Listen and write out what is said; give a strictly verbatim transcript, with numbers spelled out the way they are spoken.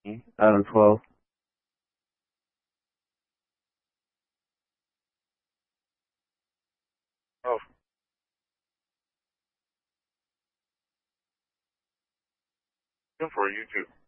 Out of twelve. Oh. Good for you too.